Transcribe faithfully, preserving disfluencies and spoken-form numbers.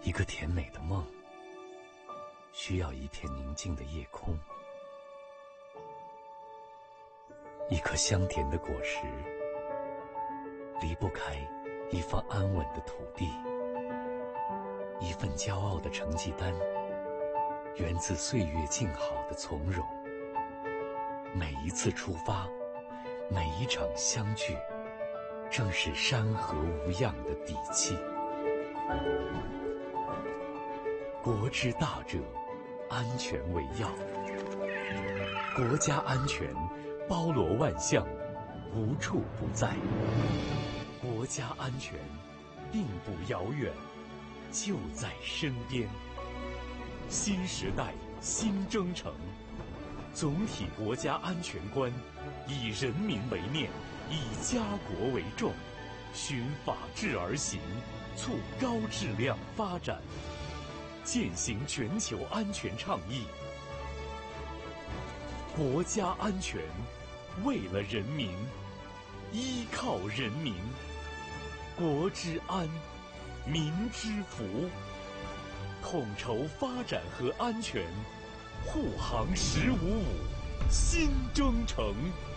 一个甜美的梦，需要一片宁静的夜空，一颗香甜的果实，离不开一方安稳的土地，一份骄傲的成绩单，源自岁月静好的从容。每一次出发，每一场相聚，正是山河无恙的底气。国之大者，安全为要。国家安全包罗万象，无处不在。国家安全并不遥远，就在身边。新时代新征程，总体国家安全观以人民为面，以家国为重，循法治而行，促高质量发展，践行全球安全倡议。国家安全，为了人民，依靠人民，国之安，民之福。统筹发展和安全，护航十五五新征程。